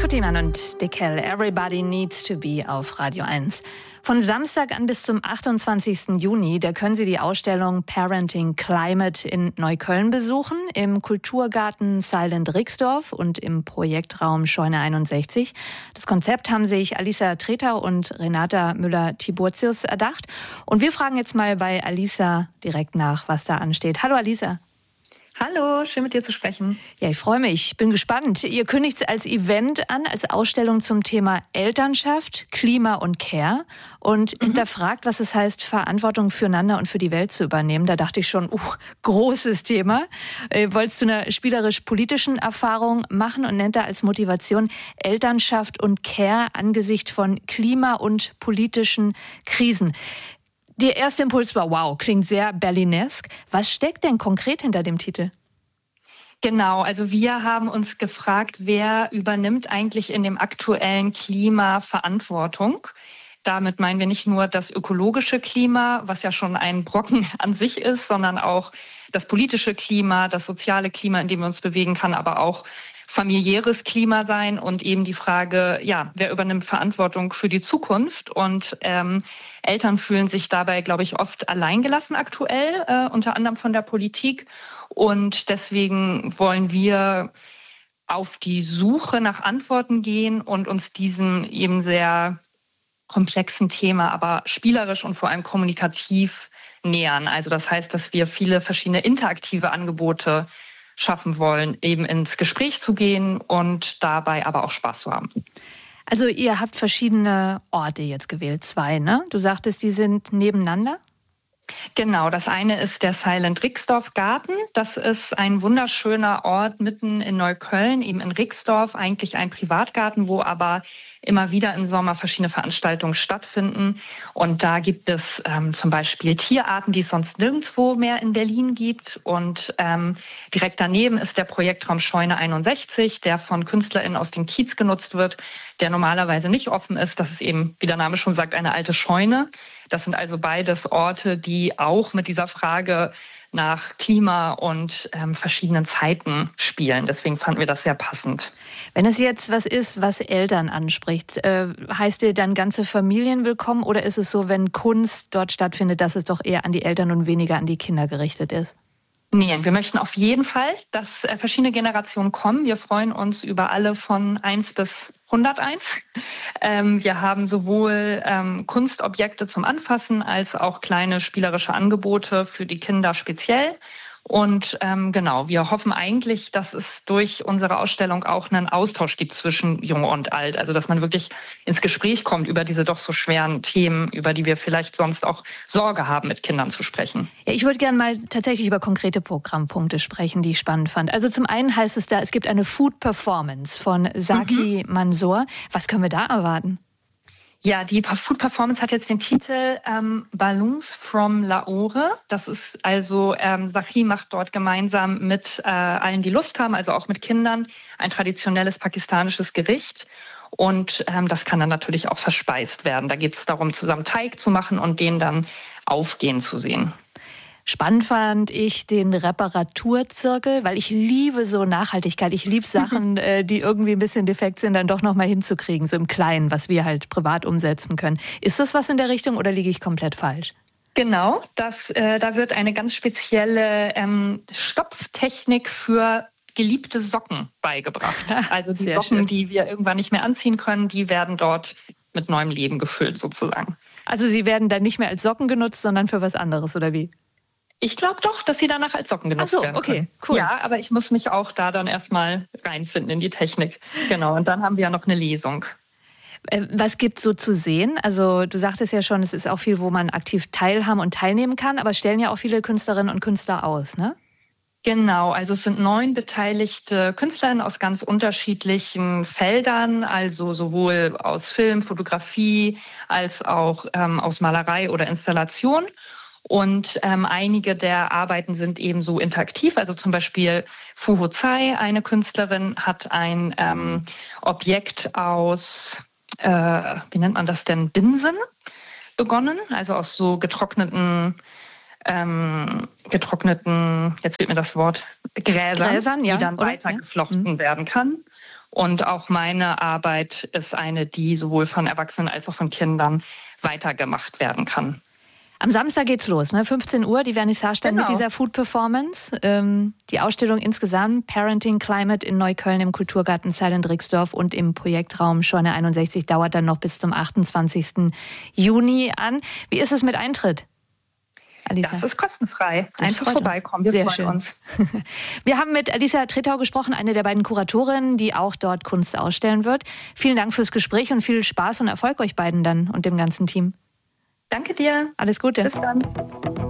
Kuttimann und Dickel, Everybody Needs to Be auf Radio 1. Von Samstag an bis zum 28. Juni, da können Sie die Ausstellung Parenting Climate in Neukölln besuchen, im Kulturgarten Silent Rixdorf und im Projektraum Scheune 61. Das Konzept haben sich Alisa Tretau und Renata Müller-Tiburtius erdacht. Und wir fragen jetzt mal bei Alisa direkt nach, was da ansteht. Hallo Alisa. Hallo, schön mit dir zu sprechen. Ja, ich freue mich, ich bin gespannt. Ihr kündigt es als Event an, als Ausstellung zum Thema Elternschaft, Klima und Care und hinterfragt, was es heißt, Verantwortung füreinander und für die Welt zu übernehmen. Da dachte ich schon, großes Thema. Wolltest du eine spielerisch-politischen Erfahrung machen und nennt da als Motivation Elternschaft und Care angesichts von Klima- und politischen Krisen. Der erste Impuls war, wow, klingt sehr berlinesk. Was steckt denn konkret hinter dem Titel? Genau, also wir haben uns gefragt, wer übernimmt eigentlich in dem aktuellen Klima Verantwortung? Damit meinen wir nicht nur das ökologische Klima, was ja schon ein Brocken an sich ist, sondern auch das politische Klima, das soziale Klima, in dem wir uns bewegen, kann aber auch familiäres Klima sein und eben die Frage, ja, wer übernimmt Verantwortung für die Zukunft? Und Eltern fühlen sich dabei, glaube ich, oft alleingelassen aktuell, unter anderem von der Politik. Und deswegen wollen wir auf die Suche nach Antworten gehen und uns diesem eben sehr komplexen Thema, aber spielerisch und vor allem kommunikativ nähern. Also das heißt, dass wir viele verschiedene interaktive Angebote schaffen wollen, eben ins Gespräch zu gehen und dabei aber auch Spaß zu haben. Also ihr habt verschiedene Orte jetzt gewählt, 2, ne? Du sagtest, die sind nebeneinander? Genau, das eine ist der Silent Rixdorf Garten. Das ist ein wunderschöner Ort mitten in Neukölln, eben in Rixdorf, eigentlich ein Privatgarten, wo aber immer wieder im Sommer verschiedene Veranstaltungen stattfinden. Und da gibt es zum Beispiel Tierarten, die es sonst nirgendwo mehr in Berlin gibt. Und direkt daneben ist der Projektraum Scheune 61, der von KünstlerInnen aus dem Kiez genutzt wird, der normalerweise nicht offen ist. Das ist eben, wie der Name schon sagt, eine alte Scheune. Das sind also beides Orte, die auch mit dieser Frage nach Klima und verschiedenen Zeiten spielen. Deswegen fanden wir das sehr passend. Wenn es jetzt was ist, was Eltern anspricht, heißt ihr dann ganze Familien willkommen oder ist es so, wenn Kunst dort stattfindet, dass es doch eher an die Eltern und weniger an die Kinder gerichtet ist? Nee, wir möchten auf jeden Fall, dass verschiedene Generationen kommen. Wir freuen uns über alle von 1 bis 101. Wir haben sowohl Kunstobjekte zum Anfassen als auch kleine spielerische Angebote für die Kinder speziell. Und genau, wir hoffen eigentlich, dass es durch unsere Ausstellung auch einen Austausch gibt zwischen Jung und Alt. Also dass man wirklich ins Gespräch kommt über diese doch so schweren Themen, über die wir vielleicht sonst auch Sorge haben, mit Kindern zu sprechen. Ja, ich würde gerne mal tatsächlich über konkrete Programmpunkte sprechen, die ich spannend fand. Also zum einen heißt es da, es gibt eine Food Performance von Zaki Mansour. Was können wir da erwarten? Ja, die Food Performance hat jetzt den Titel Balloons from Lahore. Das ist also, Zaki macht dort gemeinsam mit allen, die Lust haben, also auch mit Kindern, ein traditionelles pakistanisches Gericht. Und das kann dann natürlich auch verspeist werden. Da geht es darum, zusammen Teig zu machen und den dann aufgehen zu sehen. Spannend fand ich den Reparaturzirkel, weil ich liebe so Nachhaltigkeit. Ich liebe Sachen, die irgendwie ein bisschen defekt sind, dann doch noch mal hinzukriegen, so im Kleinen, was wir halt privat umsetzen können. Ist das was in der Richtung oder liege ich komplett falsch? Genau, da wird eine ganz spezielle Stopftechnik für geliebte Socken beigebracht. Also die Socken, schön, die wir irgendwann nicht mehr anziehen können, die werden dort mit neuem Leben gefüllt sozusagen. Also sie werden dann nicht mehr als Socken genutzt, sondern für was anderes, oder wie? Ich glaube doch, dass sie danach als Socken genutzt werden können. Okay, cool. Ja, aber ich muss mich auch da dann erstmal reinfinden in die Technik. Genau, und dann haben wir ja noch eine Lesung. Was gibt es so zu sehen? Also du sagtest ja schon, es ist auch viel, wo man aktiv teilhaben und teilnehmen kann, aber es stellen ja auch viele Künstlerinnen und Künstler aus, ne? Genau, also es sind 9 beteiligte Künstlerinnen aus ganz unterschiedlichen Feldern, also sowohl aus Film, Fotografie als auch aus Malerei oder Installation. Und einige der Arbeiten sind eben so interaktiv. Also zum Beispiel Fuho Tsai, eine Künstlerin, hat ein Objekt aus, wie nennt man das denn, Binsen begonnen. Also aus so getrockneten getrockneten, jetzt fehlt mir das Wort, Gräsern, ja, die dann weiter geflochten werden kann. Und auch meine Arbeit ist eine, die sowohl von Erwachsenen als auch von Kindern weitergemacht werden kann. Am Samstag geht's los, ne? 15 Uhr, die Vernissage dann mit dieser Food Performance. Die Ausstellung insgesamt, Parenting Climate in Neukölln im Kulturgarten Silent Rixdorf und im Projektraum Scheune 61 dauert dann noch bis zum 28. Juni an. Wie ist es mit Eintritt? Alisa? Das ist kostenfrei. Einfach vorbeikommen. Wir freuen uns. Wir haben mit Alisa Tretau gesprochen, eine der beiden Kuratorinnen, die auch dort Kunst ausstellen wird. Vielen Dank fürs Gespräch und viel Spaß und Erfolg euch beiden dann und dem ganzen Team. Danke dir. Alles Gute. Bis dann.